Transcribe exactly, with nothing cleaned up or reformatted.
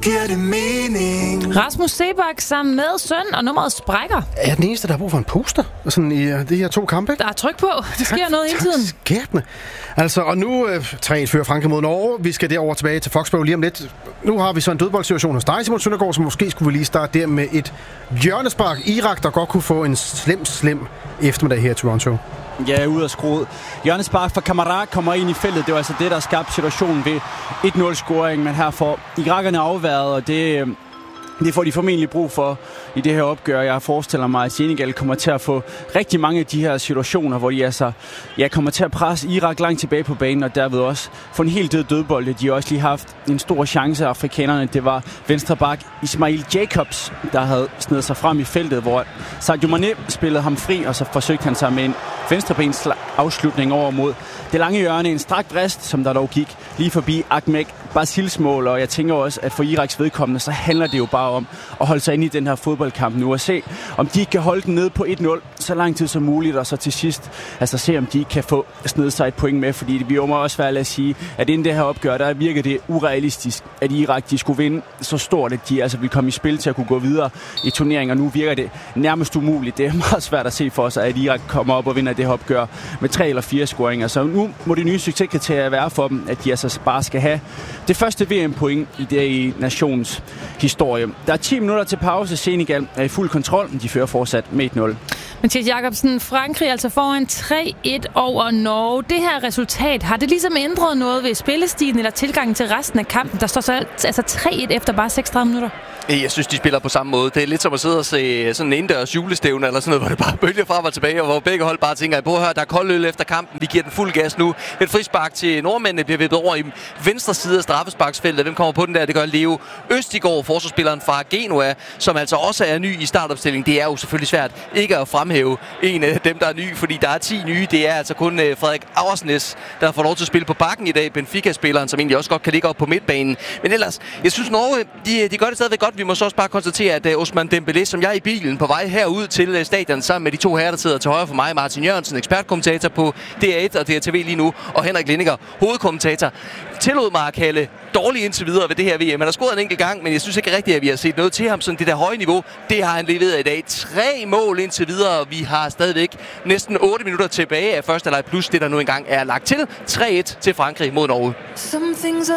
giver det mening. Rasmus Seebach sammen med søn, og nummeret sprækker. Er den eneste, der har brug for en poster sådan i uh, de her to kampe, ikke? Der er tryk på. Det sker tak, noget hele tiden. Skæbne. Altså, og nu uh, tre et fører Frankrig mod Norge. Vi skal derover tilbage til Foxborough lige om lidt. Nu har vi så en dødboldsituation hos dig, Simon Søndergaard, så måske skulle vi lige starte der med et hjørnespark. Irak, der godt kunne få en slem, slem eftermiddag her i Toronto. Ja, ud af skruet. Hjørnespark fra Kamara kommer ind i feltet. Det var altså det, der skabte situationen ved et nul-scoring. Men her får irakerne afværet, og det, det får de formentlig brug for i det her opgør. Jeg forestiller mig, at Senegal kommer til at få rigtig mange af de her situationer, hvor de altså ja, kommer til at presse Irak langt tilbage på banen, og derved også få en helt død dødbold. De har også lige haft en stor chance af afrikanerne. Det var venstre bak Ismail Jacobs, der havde snedet sig frem i feltet, hvor Sadio Mané spillede ham fri, og så forsøgte han sig med en venstrebens afslutning over mod det lange hjørne. En strak brist, som der dog gik lige forbi Ahmed Basils mål, og jeg tænker også, at for Iraks vedkommende, så handler det jo bare om at holde sig inde i den her fodboldkamp nu, og se, om de kan holde den nede på et nul så lang tid som muligt, og så til sidst, altså se, om de kan få snedet sig et point med, fordi vi må også være at sige, at inden det her opgør, der virker det urealistisk, at Irak, de skulle vinde så stort, at de altså vil komme i spil til at kunne gå videre i turneringen, og nu virker det nærmest umuligt. Det er meget svært at se for sig, at Irak kommer op og vinder det her opgør med tre eller fire scoringer, så nu må det nye succeskriterier være for dem, at de altså bare skal have det første V M-point i det i nationens historie. Der er ti minutter til pause. Senegal er i fuld kontrol, men de fører fortsat med et nul. Mathias Jacobsen, Frankrig altså foran tre et over Norge. Det her resultat, har det ligesom ændret noget ved spillestilen eller tilgangen til resten af kampen? Der står så altså tre et efter bare seksogtredive minutter. Jeg synes, de spiller på samme måde. Det er lidt som at sidde og se sådan en indendørs julestævne eller sådan noget, hvor det bare bølger frem og tilbage, og hvor begge hold bare tænker, prøv at høre, der er kold øl efter kampen. Vi giver den fuld gas nu. Et frispark til nordmændene bliver vippet over i venstre side af straffesparksfeltet. Hvem kommer på den der? Det gør Leo Østigård, forsvarsspilleren fra Genoa, som altså også er ny i startopstillingen. Det er jo selvfølgelig svært ikke at fremhæve en af dem, der er ny, fordi der er ti nye. Det er altså kun Frederik Auersnes, der får lov til at spille på bakken i dag. Benfica-spilleren, som egentlig også godt kan ligge op på midtbanen. Men ellers, jeg synes Norge, de, de gør det stadigvæk godt. Vi må så også bare konstatere, at uh, Ousmane Dembélé, som jeg er i bilen på vej herud til uh, stadion, sammen med de to herrer, der sidder til højre for mig, Martin Jørgensen, ekspertkommentator på D R et og D R T V lige nu, og Henrik Lindinger, hovedkommentator, tillod mig at kalde dårlig indtil videre ved det her V M. Han har scoret en enkelt gang, men jeg synes ikke rigtigt, at vi har set noget til ham. Sådan det der høje niveau, det har han leveret i dag. Tre mål indtil videre, og vi har stadigvæk næsten otte minutter tilbage af første halvleg plus det, der nu engang er lagt til. tre et til Frankrig mod Norge.